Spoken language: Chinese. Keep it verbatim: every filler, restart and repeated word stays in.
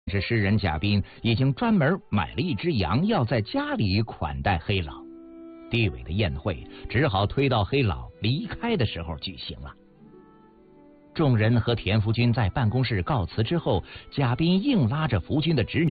是诗人贾斌已经专门买了一只羊，要在家里款待黑老。地委的宴会只好推到黑老离开的时候举行了。众人和田福军在办公室告辞之后，贾斌硬拉着福军的侄女